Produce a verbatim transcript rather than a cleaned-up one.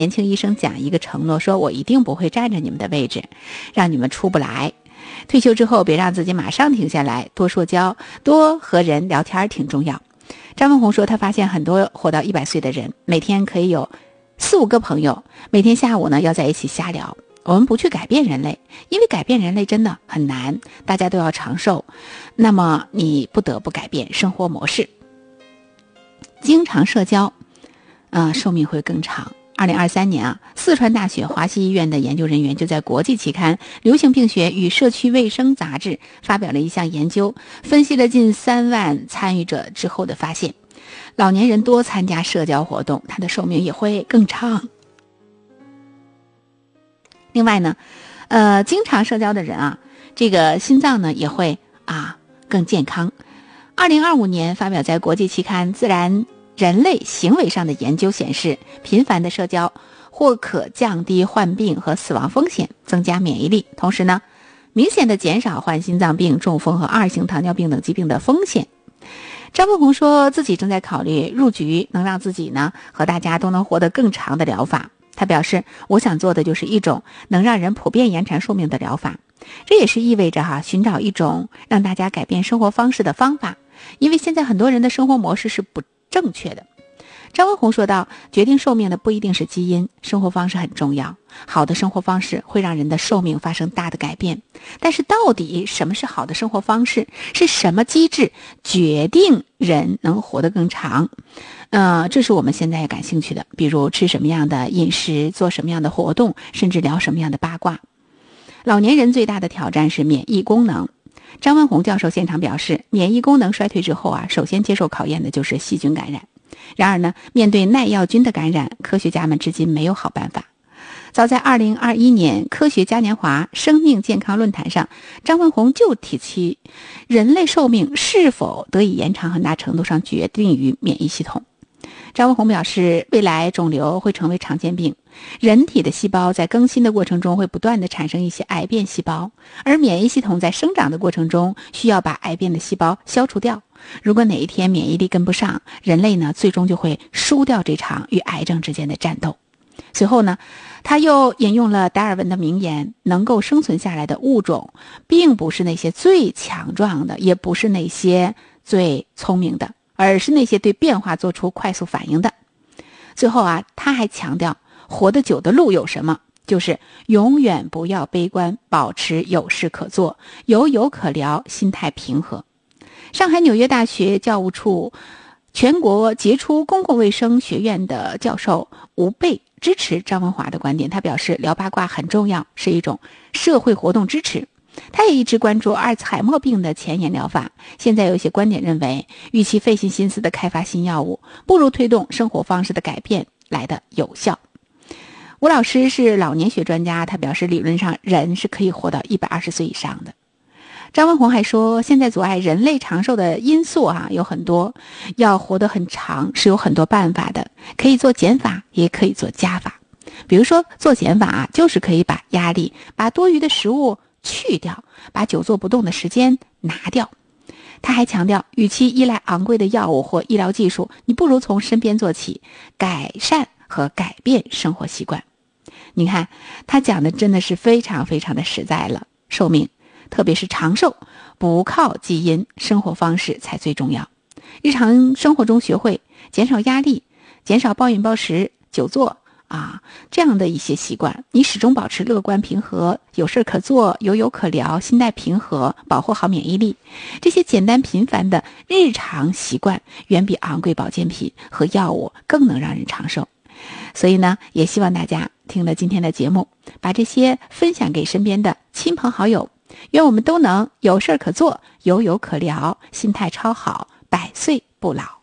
年轻医生讲一个承诺，说我一定不会占着你们的位置，让你们出不来。退休之后别让自己马上停下来，多社交，多和人聊天挺重要。张文宏说，他发现很多活到一百岁的人，每天可以有四五个朋友，每天下午呢要在一起瞎聊。我们不去改变人类，因为改变人类真的很难，大家都要长寿，那么你不得不改变生活模式。经常社交，呃，寿命会更长。二零二三年啊，四川大学华西医院的研究人员就在国际期刊《流行病学与社区卫生杂志》发表了一项研究，分析了近三万参与者之后的发现，老年人多参加社交活动，他的寿命也会更长。另外呢，呃，经常社交的人啊，这个心脏呢也会啊更健康。二零二五年发表在国际期刊《自然人类行为》上的研究显示，频繁的社交或可降低患病和死亡风险，增加免疫力，同时呢，明显的减少患心脏病、中风和二型糖尿病等疾病的风险。张文宏说自己正在考虑入局能让自己呢和大家都能活得更长的疗法。他表示，我想做的就是一种能让人普遍延长寿命的疗法，这也是意味着哈寻找一种让大家改变生活方式的方法，因为现在很多人的生活模式是不正确的。张文宏说道，决定寿命的不一定是基因，生活方式很重要，好的生活方式会让人的寿命发生大的改变，但是到底什么是好的生活方式，是什么机制决定人能活得更长，呃，这是我们现在感兴趣的，比如吃什么样的饮食，做什么样的活动，甚至聊什么样的八卦。老年人最大的挑战是免疫功能。张文宏教授现场表示，免疫功能衰退之后啊，首先接受考验的就是细菌感染。然而呢，面对耐药菌的感染，科学家们至今没有好办法。早在二零二一年科学嘉年华生命健康论坛上，张文宏就提起，人类寿命是否得以延长很大程度上决定于免疫系统。张文宏表示，未来肿瘤会成为常见病，人体的细胞在更新的过程中会不断地产生一些癌变细胞，而免疫系统在生长的过程中需要把癌变的细胞消除掉。如果哪一天免疫力跟不上，人类呢最终就会输掉这场与癌症之间的战斗。随后呢，他又引用了达尔文的名言，能够生存下来的物种并不是那些最强壮的，也不是那些最聪明的，而是那些对变化做出快速反应的。最后啊，他还强调，活得久的路有什么，就是永远不要悲观，保持有事可做，有有可聊，心态平和。上海纽约大学教务处全国杰出公共卫生学院的教授吴贝支持张文华的观点，他表示，聊八卦很重要，是一种社会活动支持。他也一直关注阿尔茨海默病的前沿疗法，现在有一些观点认为，与其费尽心思的开发新药物，不如推动生活方式的改变来的有效。吴老师是老年学专家，他表示，理论上人是可以活到一百二十岁以上的。张文宏还说，现在阻碍人类长寿的因素啊有很多，要活得很长是有很多办法的，可以做减法，也可以做加法。比如说做减法啊，就是可以把压力，把多余的食物去掉，把久坐不动的时间拿掉。他还强调，与其依赖昂贵的药物或医疗技术，你不如从身边做起，改善和改变生活习惯。你看，他讲的真的是非常非常的实在了。寿命，特别是长寿，不靠基因，生活方式才最重要。日常生活中学会减少压力，减少暴饮暴食、久坐啊，这样的一些习惯，你始终保持乐观平和，有事可做，有有可聊，心态平和，保护好免疫力。这些简单平凡的日常习惯，远比昂贵保健品和药物更能让人长寿。所以呢，也希望大家听了今天的节目，把这些分享给身边的亲朋好友，愿我们都能有事可做，有有可聊，心态超好，百岁不老。